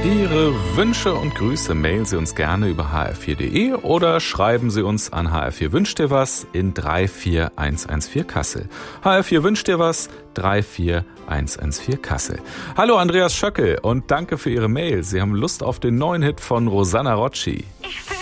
Ihre Wünsche und Grüße mailen Sie uns gerne über hr4.de oder schreiben Sie uns an HR4 Wünscht dir was in 34114 Kassel. HR4 Wünscht dir was, 34114 Kassel. Hallo Andreas Schöckel und danke für Ihre Mail. Sie haben Lust auf den neuen Hit von Rosanna Rocci. Ich